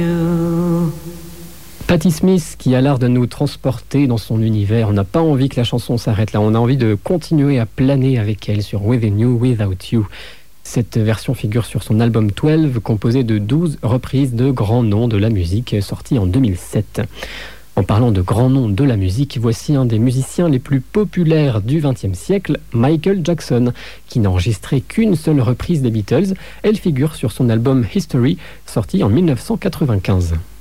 Patti Smith qui a l'art de nous transporter dans son univers. On n'a pas envie que la chanson s'arrête là, on a envie de continuer à planer avec elle sur Within You, Without You. Cette version figure sur son album 12, composé de 12 reprises de grands noms de la musique, sorti en 2007. En parlant de grands noms de la musique, voici un des musiciens les plus populaires du XXe siècle, Michael Jackson, qui n'a enregistré qu'une seule reprise des Beatles. Elle figure sur son album History, sorti en 1995.